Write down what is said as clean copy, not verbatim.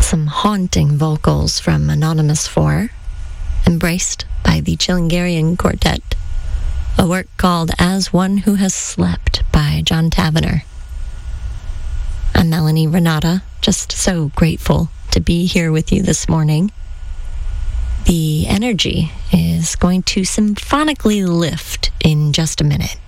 some haunting vocals from Anonymous 4, embraced by the Chilingarian Quartet, a work called As One Who Has Slept by John Tavener. I'm Melanie Renata, just so grateful to be here with you this morning. The energy is going to symphonically lift in just a minute.